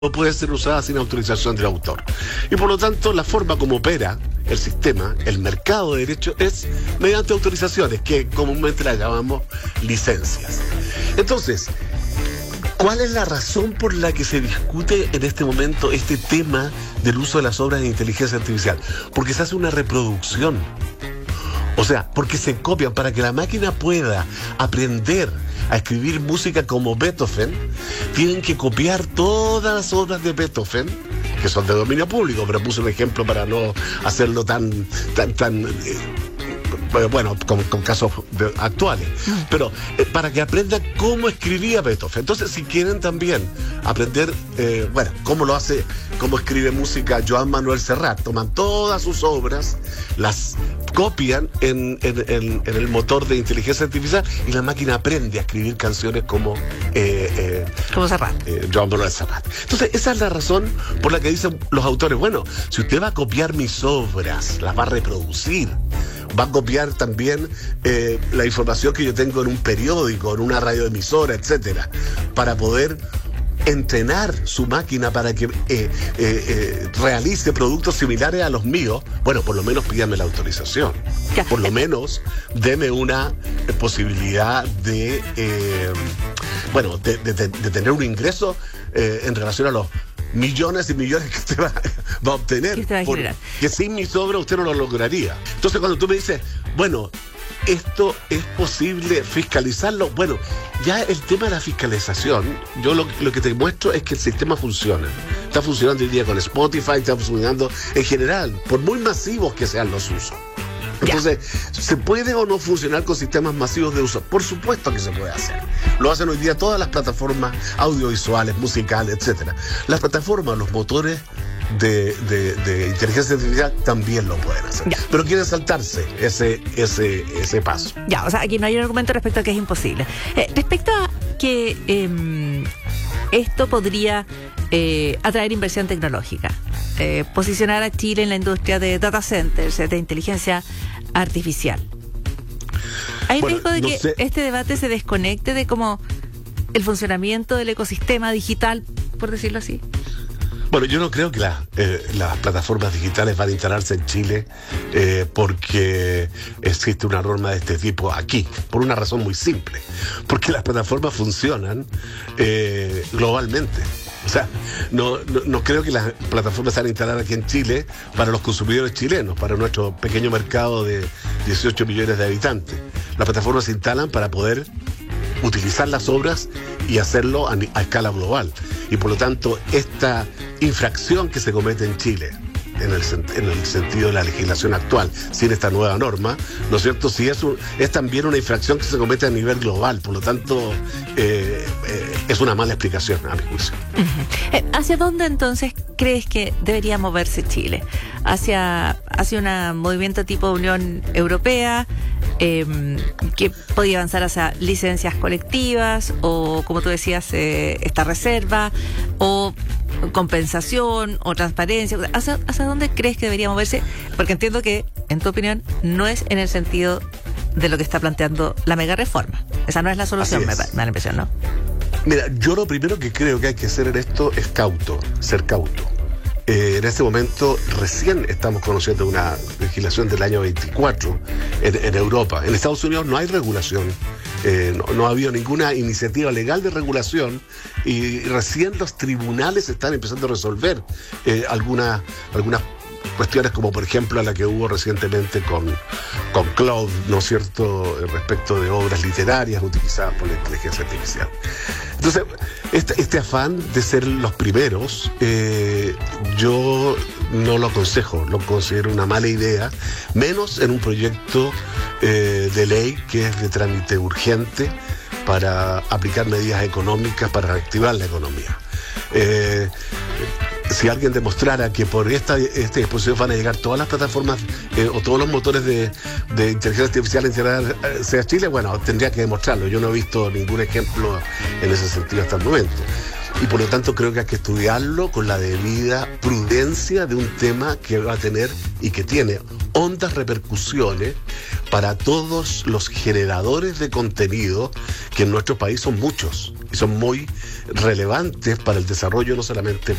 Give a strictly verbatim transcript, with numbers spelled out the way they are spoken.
no puede ser usada sin autorización del autor. Y por lo tanto, la forma como opera el sistema, el mercado de derecho, es mediante autorizaciones, que comúnmente las llamamos licencias. Entonces, ¿cuál es la razón por la que se discute en este momento este tema del uso de las obras de inteligencia artificial? Porque se hace una reproducción. O sea, porque se copian para que la máquina pueda aprender a escribir música como Beethoven. Tienen que copiar todas las obras de Beethoven, que son de dominio público, pero puse un ejemplo para no hacerlo tan, tan, tan eh, bueno, con, con casos de, actuales, pero eh, para que aprendan cómo escribía Beethoven. Entonces, si quieren también aprender, eh, bueno, cómo lo hace, cómo escribe música Joan Manuel Serrat, toman todas sus obras, las copian en, en, en, en el motor de inteligencia artificial y la máquina aprende a escribir canciones como eh, eh, como Serrat, eh, Joan Manuel Serrat. Entonces, esa es la razón por la que dicen los autores, bueno, si usted va a copiar mis obras, las va a reproducir, va a copiar también eh, la información que yo tengo en un periódico, en una radioemisora, etcétera, para poder entrenar su máquina para que eh, eh, eh, realice productos similares a los míos. Bueno, por lo menos pídame la autorización. Ya. Por lo menos deme una eh, posibilidad de eh, bueno, de, de, de, de tener un ingreso eh, en relación a los millones y millones que usted va, va a obtener. ¿Qué usted va a generar? Que sin mis obras usted no lo lograría. Entonces, cuando tú me dices, bueno, ¿esto es posible fiscalizarlo? Bueno, ya el tema de la fiscalización, yo lo, lo que te muestro es que el sistema funciona. Está funcionando hoy día con Spotify, está funcionando en general, por muy masivos que sean los usos. Entonces, ya. ¿Se puede o no funcionar con sistemas masivos de uso? Por supuesto que se puede hacer. Lo hacen hoy día todas las plataformas audiovisuales, musicales, etcétera. Las plataformas, los motores de, de, de inteligencia artificial también lo pueden hacer. Ya. Pero quieren saltarse ese, ese, ese paso. Ya, o sea, aquí no hay un argumento respecto a que es imposible. Eh, respecto a que eh, esto podría eh, atraer inversión tecnológica, eh, posicionar a Chile en la industria de data centers, de inteligencia artificial. ¿Hay bueno, riesgo de no que sé. este debate se desconecte de cómo el funcionamiento del ecosistema digital, por decirlo así? Bueno, yo no creo que la, eh, las plataformas digitales van a instalarse en Chile eh, porque existe una norma de este tipo aquí, por una razón muy simple, porque las plataformas funcionan eh, globalmente. O sea, no, no, no creo que las plataformas se van a instalar aquí en Chile para los consumidores chilenos, para nuestro pequeño mercado de dieciocho millones de habitantes. Las plataformas se instalan para poder utilizar las obras y hacerlo a, a escala global. Y por lo tanto, esta infracción que se comete en Chile, en el, en el sentido de la legislación actual, sin esta nueva norma, ¿no es cierto? Sí, es, un, es también una infracción que se comete a nivel global. Por lo tanto, eh, eh, es una mala explicación, a mi juicio. Uh-huh. Eh, ¿Hacia dónde entonces crees que debería moverse Chile? ¿Hacia, hacia un movimiento tipo Unión Europea? Eh, que podía avanzar hacia licencias colectivas o, como tú decías, eh, esta reserva o compensación o transparencia. ¿Hacia, ¿Hacia dónde crees que debería moverse? Porque entiendo que, en tu opinión, no es en el sentido de lo que está planteando la mega reforma. Esa no es la solución, me, me da la impresión, ¿no? Mira, yo lo primero que creo que hay que hacer en esto es cauto, ser cauto. Eh, en este momento recién estamos conociendo una legislación del año veinticuatro en, en Europa. En Estados Unidos no hay regulación, eh, no, no ha habido ninguna iniciativa legal de regulación y recién los tribunales están empezando a resolver eh, algunas algunas cuestiones, como por ejemplo la que hubo recientemente con, con Cloud, ¿no es cierto?, respecto de obras literarias utilizadas por la inteligencia artificial. Entonces, este, este afán de ser los primeros, eh, yo no lo aconsejo, lo considero una mala idea, menos en un proyecto eh, de ley que es de trámite urgente para aplicar medidas económicas para reactivar la economía. Eh, si alguien demostrara que por esta, esta disposición van a llegar todas las plataformas eh, o todos los motores de, de inteligencia artificial integrada sea Chile, bueno, tendría que demostrarlo. Yo no he visto ningún ejemplo en ese sentido hasta el momento. y por lo tanto creo que hay que estudiarlo con la debida prudencia de un tema que va a tener y que tiene hondas repercusiones para todos los generadores de contenido, que en nuestro país son muchos y son muy relevantes para el desarrollo no solamente